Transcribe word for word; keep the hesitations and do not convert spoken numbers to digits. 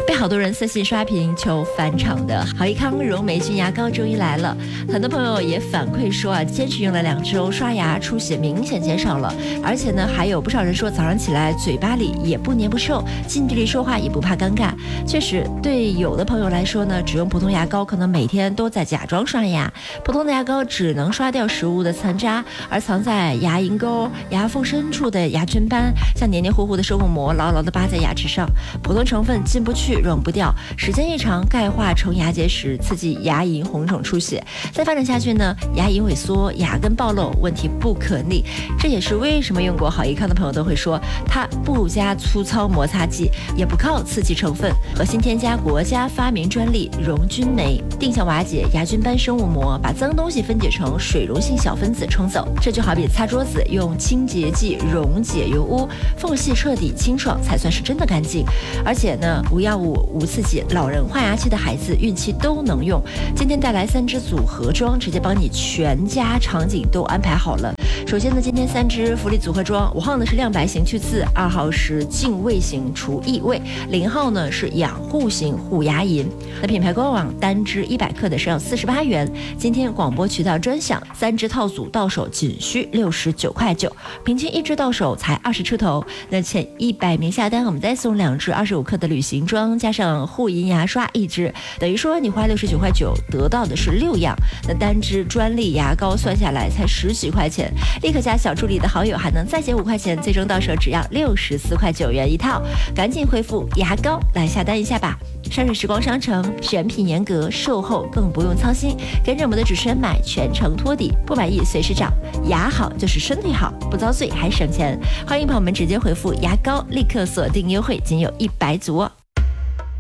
被好多人私信刷屏求返场的好益康柔霉菌牙膏终于来了，很多朋友也反馈说啊，坚持用了两周，刷牙出血明显减少了，而且呢，还有不少人说早上起来嘴巴里也不黏不臭，近距离说话也不怕尴尬。确实，对有的朋友来说呢，只用普通牙膏可能每天都在假装刷牙，普通的牙膏只能刷掉食物的残渣，而藏在牙龈沟、牙缝深处的牙菌斑，像黏黏糊糊的生物膜牢牢地扒在牙齿上，普通成分进不去溶不掉，时间一长钙化成牙结石，刺激牙龈红肿出血，再发展下去呢，牙龈萎缩、牙根暴露，问题不可逆。这也是为什么用过好益康的朋友都会说，它不加粗糙摩擦剂，也不靠刺激成分，核心添加国家发明专利溶菌酶，定向瓦解牙菌斑生物膜，把脏东西分解成水溶性小分子冲走。这就好比擦桌子用清洁剂溶解油污，缝隙彻底清爽才算是真的干净。而且呢，无药物无刺激，老人换牙期的孩子孕期都能用。今天带来三支组合装，直接帮你全家场景都安排好了。首先呢，今天三支福利组合装，五号呢是亮白型去刺，二号是净味型除异味，零号呢是养护型护牙龈。那品牌官网单支一百克的是要四十八元，今天广播渠道专享，三支套组到手仅需六十九块九，平均一支到手才二十出头。那前一百名下单，我们再送两支二十五克的旅行装，加上护龈牙刷一支，等于说你花六十九块九得到的是六样。那单支专利牙膏算下来才十几块钱，立刻加小助理的好友还能再减五块钱，最终到手只要六十四块九元一套，赶紧回复牙膏来下单一下吧。山水时光商城选品严格，售后更不用操心，跟着我们的主持人买，全程托底，不满意随时找。牙好就是身体好，不遭罪还省钱。欢迎朋友们直接回复牙膏，立刻锁定优惠，仅有一百组哦。